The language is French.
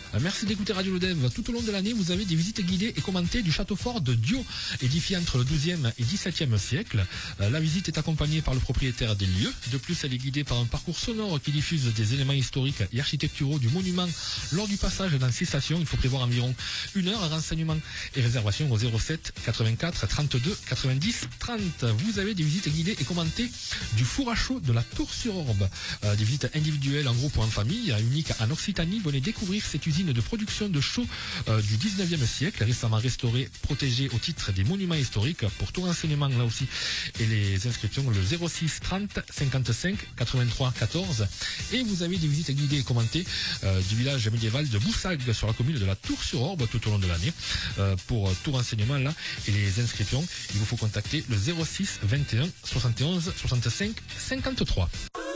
Merci d'écouter Radio Lodève. Tout au long de l'année, vous avez des visites guidées et commentées du château fort de Dio, édifié entre le XIIe et XVIIe siècle. La visite est accompagnée par le propriétaire des lieux. De plus, elle est guidée par un parcours sonore qui diffuse des éléments historiques et architecturaux du monument lors du passage dans 6 stations. Il faut prévoir environ 1 heure. Renseignements et réservations au 07 84 32 90 30. Vous avez des visites guidées et commentées du four à chaud de la Tour-sur-Orbe. Des visites individuelles en groupe ou en famille, unique en Occitanie. Venez découvrir cette usine de production de chaux du 19e siècle, récemment restaurée, protégée au titre des monuments historiques. Pour tout renseignement là aussi et les inscriptions, le 06 30 55 83 14. Et vous avez des visites guidées et commentées du village médiéval de Boussag sur la commune de la Tour-sur-Orbe tout au long de l'année. Pour tout renseignement là et les inscriptions, il vous faut contacter le 06 21 71 65 53.